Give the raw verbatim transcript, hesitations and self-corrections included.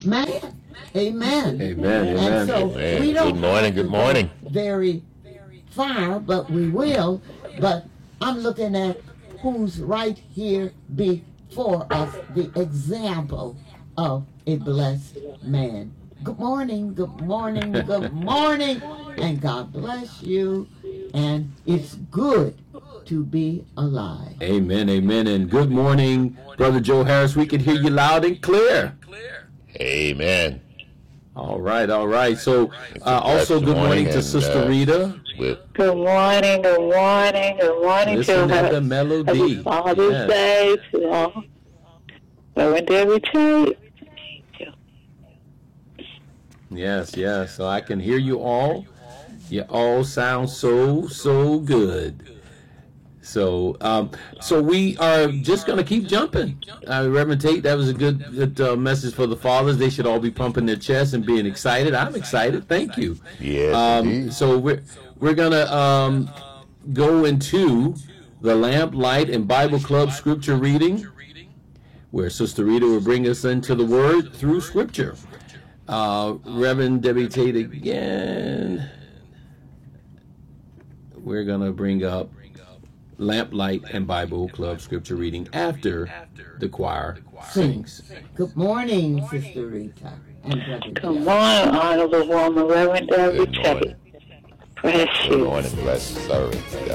man. Amen. Amen. Amen. And so Amen. we don't Good morning, have to good morning. go very far, but we will. But I'm looking at who's right here before us, the example of a blessed man. Good morning, good morning, good morning, and God bless you. And it's good to be alive. Amen. Amen. And good morning, Brother Joe Harris. We can hear you loud and clear. Amen. All right. All right. So uh, also good morning to and, Sister uh, Rita. With Good morning, good morning, good morning Listen to at her. the melody. Happy Father's Yes. Day to all. Reverend Debbie Tate. Yes, yes. So I can hear you all. You all sound so, so good. So, um, so we are just going to keep jumping. Uh, Reverend Tate, that was a good, good uh, message for the fathers. They should all be pumping their chests and being excited. I'm excited. Thank you. yes, Um, indeed. so we're we're gonna um, go into the Lamp, Light, and Bible Club scripture reading, where Sister Rita will bring us into the Word through Scripture. Uh, Reverend Debbie Tate again. We're gonna bring up Lamp, Light, and Bible Club scripture reading after the choir sings. Good morning, Sister Rita. And Brother Good Joe. morning, honorable woman, Reverend Debbie Good Tate. morning. Bless Good you. morning. Blessed service. God